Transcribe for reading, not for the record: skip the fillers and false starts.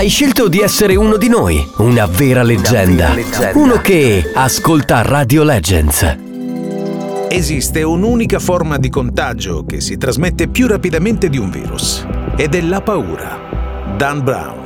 Hai scelto di essere uno di noi, una vera leggenda. Uno che ascolta Radio Legends. Esiste un'unica forma di contagio che si trasmette più rapidamente di un virus, ed è la paura. Dan Brown.